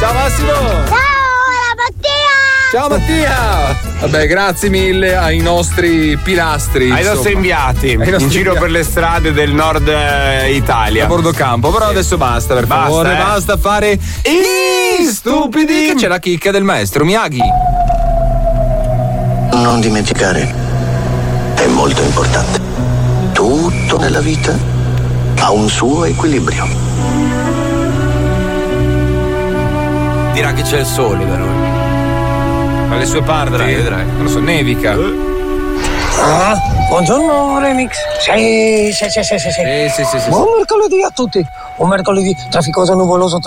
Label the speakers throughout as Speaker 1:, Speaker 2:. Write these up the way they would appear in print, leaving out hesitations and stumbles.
Speaker 1: Ciao Massimo. Ciao Mattia! Vabbè, grazie mille ai nostri pilastri.
Speaker 2: Ai nostri inviati in giro per le strade del nord Italia.
Speaker 1: A bordo campo. Però adesso basta, per favore. Basta fare i stupidi. Che c'è la chicca del maestro Miyagi.
Speaker 3: Non dimenticare, è molto importante. Tutto nella vita ha un suo equilibrio.
Speaker 1: Dirà che c'è il sole da noi. Ma le sue parti, vedrai. Non lo so, nevica.
Speaker 4: Buongiorno Remix. Sì. Buon mercoledì a tutti. Un mercoledì trafficoso e nuvoloso.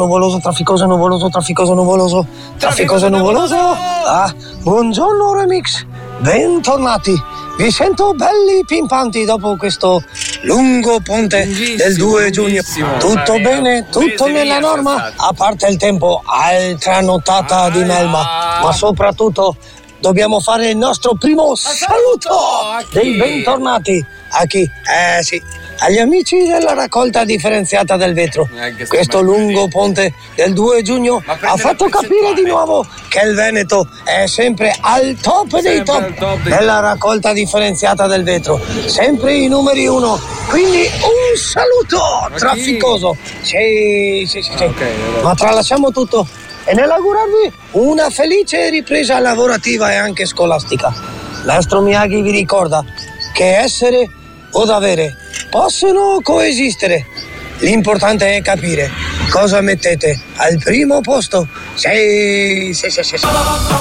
Speaker 4: Buongiorno Remix. Bentornati. Vi sento belli pimpanti dopo questo lungo ponte del 2 giugno. Tutto bene? Tutto nella norma? A parte il tempo, altra nottata di melma. Ma soprattutto dobbiamo fare il nostro primo saluto dei bentornati. A chi? Agli amici della raccolta differenziata del vetro. Questo lungo ponte del 2 giugno ha fatto capire di nuovo che il Veneto è sempre al top dei top della raccolta differenziata del vetro. Sempre i numeri 1. Quindi un saluto trafficoso. Sì. Ma tralasciamo tutto e nell'augurarvi una felice ripresa lavorativa e anche scolastica. Maestro Miyagi vi ricorda che essere od avere possono coesistere. L'importante è capire cosa mettete al primo posto. Sì.